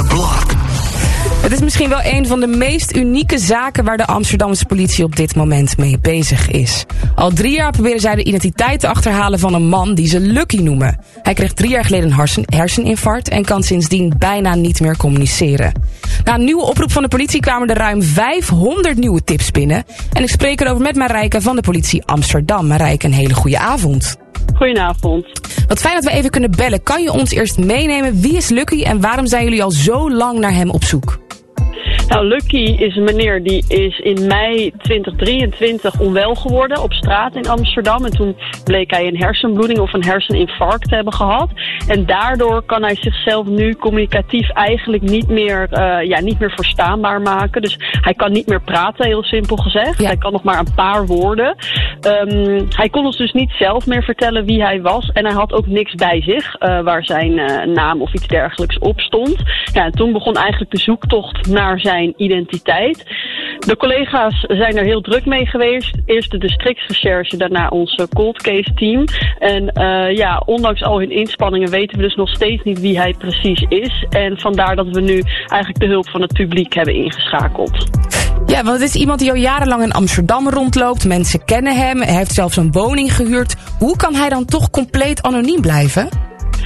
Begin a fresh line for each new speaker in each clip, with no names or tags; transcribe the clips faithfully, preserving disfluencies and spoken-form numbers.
the block.
Het is misschien wel een van de meest unieke zaken waar de Amsterdamse politie op dit moment mee bezig is. Al drie jaar proberen zij de identiteit te achterhalen van een man die ze Lucky noemen. Hij kreeg drie jaar geleden een hersen, herseninfarct en kan sindsdien bijna niet meer communiceren. Na een nieuwe oproep van de politie kwamen er ruim vijfhonderd nieuwe tips binnen. En ik spreek erover met Marijke van de politie Amsterdam. Marijke, een hele goede avond.
Goedenavond.
Wat fijn dat we even kunnen bellen. Kan je ons eerst meenemen? Wie is Lucky en waarom zijn jullie al zo lang naar hem op zoek?
Nou, Lucky is een meneer die is in mei twintig drieëntwintig onwel geworden op straat in Amsterdam. En toen bleek hij een hersenbloeding of een herseninfarct te hebben gehad. En daardoor kan hij zichzelf nu communicatief eigenlijk niet meer, uh, ja, niet meer verstaanbaar maken. Dus hij kan niet meer praten, heel simpel gezegd. Ja. Hij kan nog maar een paar woorden. Um, hij kon ons dus niet zelf meer vertellen wie hij was. En hij had ook niks bij zich uh, waar zijn uh, naam of iets dergelijks op stond. Ja, en toen begon eigenlijk de zoektocht naar zijn identiteit. De collega's zijn er heel druk mee geweest. Eerst de districtsrecherche, daarna ons cold case team. En uh, ja, ondanks al hun inspanningen weten we dus nog steeds niet wie hij precies is. En vandaar dat we nu eigenlijk de hulp van het publiek hebben ingeschakeld.
Ja, want het is iemand die al jarenlang in Amsterdam rondloopt. Mensen kennen hem. Hij heeft zelfs een woning gehuurd. Hoe kan hij dan toch compleet anoniem blijven?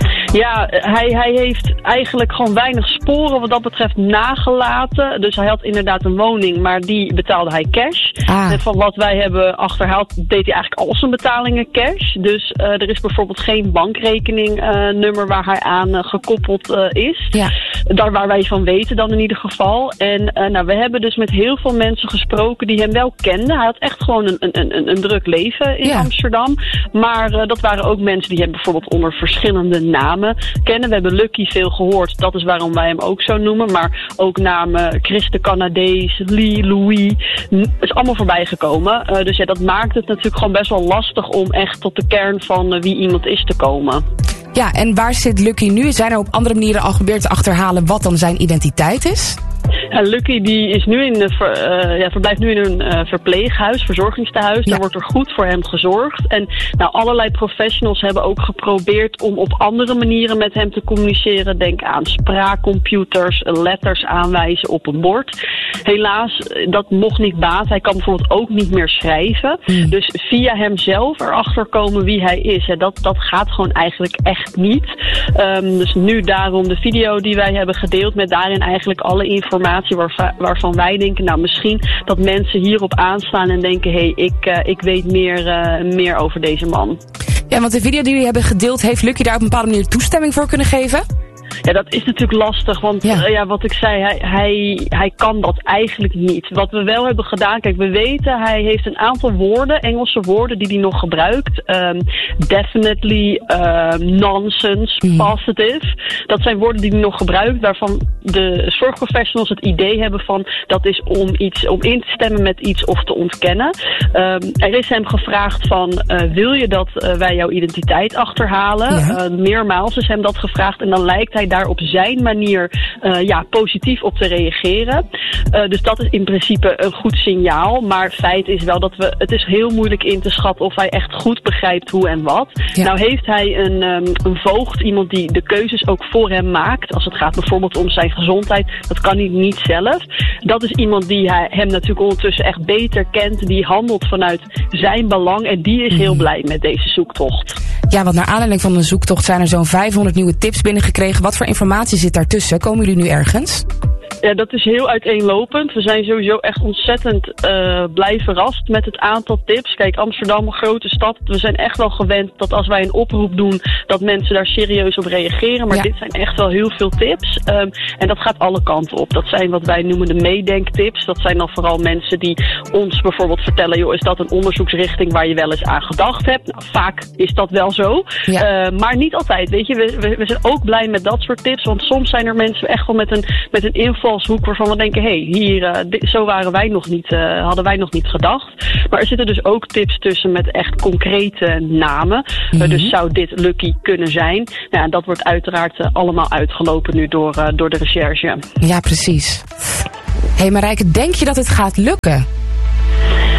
Ja, hij, hij heeft eigenlijk gewoon weinig sporen wat dat betreft nagelaten. Dus hij had inderdaad een woning, maar die betaalde hij cash. Ah. En van wat wij hebben achterhaald, deed hij eigenlijk al zijn betalingen cash. Dus uh, er is bijvoorbeeld geen bankrekeningnummer uh, waar hij aan uh, gekoppeld uh, is. Ja. Daar waar wij van weten dan in ieder geval. En uh, nou, we hebben dus met heel veel mensen gesproken die hem wel kenden. Hij had echt gewoon een, een, een, een druk leven in ja. Amsterdam. Maar uh, dat waren ook mensen die hem bijvoorbeeld onder verschillende namen kennen. We hebben Lucky veel gehoord. Dat is waarom wij hem ook zo noemen. Maar ook namen Chris de Canadees, Lee, Louis. Het is allemaal voorbij gekomen. Uh, dus ja, dat maakt het natuurlijk gewoon best wel lastig om echt tot de kern van uh, wie iemand is te komen.
Ja, en waar zit Lucky nu? Zijn er op andere manieren al geprobeerd te achterhalen wat dan zijn identiteit is?
Ja, Lucky die is nu in de ver, uh, ja, verblijft nu in een uh, verpleeghuis, verzorgingstehuis. Ja. Daar wordt er goed voor hem gezorgd. En nou, allerlei professionals hebben ook geprobeerd om op andere manieren met hem te communiceren. Denk aan spraakcomputers, letters aanwijzen op een bord. Helaas, dat mocht niet baat. Hij kan bijvoorbeeld ook niet meer schrijven. Mm. Dus via hemzelf erachter komen wie hij is. Hè, dat, dat gaat gewoon eigenlijk echt niet. Um, dus nu daarom de video die wij hebben gedeeld met daarin eigenlijk alle informatie. Waar, waarvan wij denken, nou misschien dat mensen hierop aanstaan en denken, hé, hey, ik, uh, ik weet meer, uh, meer over deze man.
Ja, want de video die jullie hebben gedeeld, heeft Lucky daar op een bepaalde manier toestemming voor kunnen geven?
Ja, dat is natuurlijk lastig, want ja. Uh, ja, wat ik zei, hij, hij, hij kan dat eigenlijk niet. Wat we wel hebben gedaan, kijk, we weten, hij heeft een aantal woorden, Engelse woorden die hij nog gebruikt. Um, definitely, uh, nonsense, mm. positive. Dat zijn woorden die hij nog gebruikt, waarvan de zorgprofessionals het idee hebben van, dat is om iets, om in te stemmen met iets of te ontkennen. Um, er is hem gevraagd van, uh, wil je dat uh, wij jouw identiteit achterhalen? Ja. Uh, meermaals is hem dat gevraagd en dan lijkt hij daar op zijn manier uh, ja, positief op te reageren. Uh, dus dat is in principe een goed signaal. Maar feit is wel dat we, het is heel moeilijk in te schatten of hij echt goed begrijpt hoe en wat. Ja. Nou heeft hij een, um, een voogd, iemand die de keuzes ook voor hem maakt. Als het gaat bijvoorbeeld om zijn gezondheid, dat kan hij niet zelf. Dat is iemand die hij, hem natuurlijk ondertussen echt beter kent. Die handelt vanuit zijn belang en die is heel blij met deze zoektocht.
Ja, want naar aanleiding van de zoektocht zijn er zo'n vijfhonderd nieuwe tips binnengekregen. Wat voor informatie zit daartussen? Komen jullie nu ergens?
Ja, dat is heel uiteenlopend. We zijn sowieso echt ontzettend uh, blij verrast met het aantal tips. Kijk, Amsterdam, een grote stad. We zijn echt wel gewend dat als wij een oproep doen, dat mensen daar serieus op reageren. Maar ja. dit zijn echt wel heel veel tips. Um, en dat gaat alle kanten op. Dat zijn wat wij noemen de meedenktips. Dat zijn dan vooral mensen die ons bijvoorbeeld vertellen, joh, is dat een onderzoeksrichting waar je wel eens aan gedacht hebt? Nou, vaak is dat wel zo. Ja. Uh, maar niet altijd, weet je. We, we, we zijn ook blij met dat soort tips. Want soms zijn er mensen echt wel met een, met een invalshoek waarvan we denken, hé, hey, hier, uh, dit, zo waren wij nog niet, uh, hadden wij nog niet gedacht. Maar er zitten dus ook tips tussen met echt concrete namen. Mm-hmm. Uh, dus zou dit Lucky kunnen zijn? Nou, dat wordt uiteraard uh, allemaal uitgelopen nu door, uh, door de recherche.
Ja, precies. Hé hey Marijke, denk je dat het gaat lukken?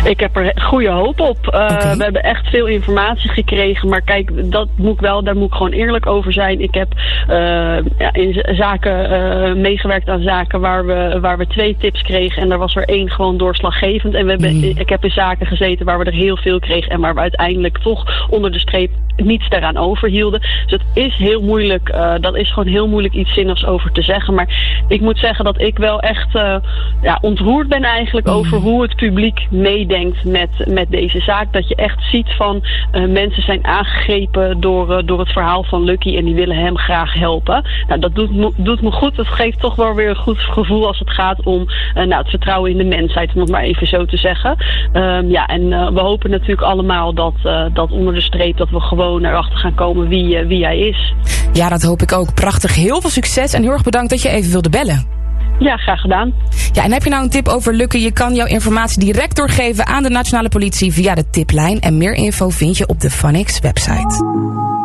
Ik heb er goede hoop op. Uh,
okay.
We hebben echt veel informatie gekregen. Maar kijk, dat moet ik wel, daar moet ik gewoon eerlijk over zijn. Ik heb uh, ja, in zaken uh, meegewerkt aan zaken waar we, waar we twee tips kregen. En daar was er één gewoon doorslaggevend. En we hebben, mm. ik heb in zaken gezeten waar we er heel veel kregen. En waar we uiteindelijk toch onder de streep niets daaraan overhielden. Dus het is heel moeilijk. Uh, dat is gewoon heel moeilijk iets zinnigs over te zeggen. Maar ik moet zeggen dat ik wel echt uh, ja, ontroerd ben eigenlijk mm. over hoe het publiek meedenkt met, met deze zaak. Dat je echt ziet van uh, mensen zijn aangegrepen door, uh, door het verhaal van Lucky en die willen hem graag helpen. Nou, dat doet me, doet me goed. Dat geeft toch wel weer een goed gevoel als het gaat om uh, nou, het vertrouwen in de mensheid, om het maar even zo te zeggen. Um, ja, en uh, we hopen natuurlijk allemaal dat, uh, dat onder de streep dat we gewoon erachter gaan komen wie, uh, wie hij is.
Ja, dat hoop ik ook. Prachtig. Heel veel succes en heel erg bedankt dat je even wilde bellen.
Ja, graag gedaan.
Ja, en heb je nou een tip over Lucky? Je kan jouw informatie direct doorgeven aan de Nationale Politie via de tiplijn. En meer info vind je op de Funix website.